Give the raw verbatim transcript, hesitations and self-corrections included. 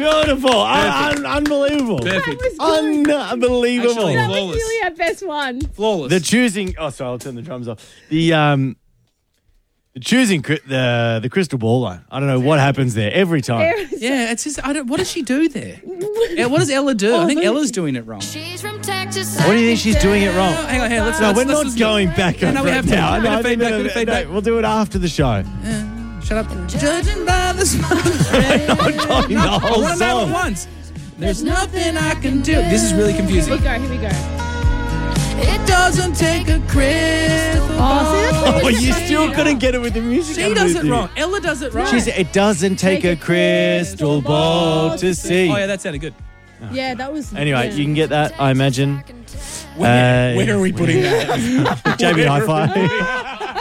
Beautiful. Un- un- unbelievable. Perfect. Unbelievable. Actually, That was Flawless. really our best one. Flawless. The choosing. Oh, sorry. I'll turn the drums off. The um, the choosing cri- the the crystal ball line. I don't know what happens there every time. yeah, it's just, I don't, what does she do there? Yeah, what does Ella do? I think look. Ella's doing it wrong. She's from Texas. What do you think she's doing it wrong? Oh, hang on, hang on. Let's, No, let's, we're let's not listen. going back No, over no, we it have to. now. Bit No, of feedback, no, bit of no, feedback. no, we'll do it after the show. Shut up. Judging by the smoke. Not going the I whole want to know it song. once. There's nothing I can do. This is really Here confusing. we go, here we go. It doesn't take a crystal Oh, see, that's ball. what Oh, we you just still did. couldn't get it with the music. She I'm does with it you. wrong. Ella does it right. She said it doesn't take a crystal ball to see. Oh, yeah, that sounded good. Yeah, that was... Anyway, yeah. you can get that, I imagine. Where, Uh, where are we putting that? J B Hi-Fi.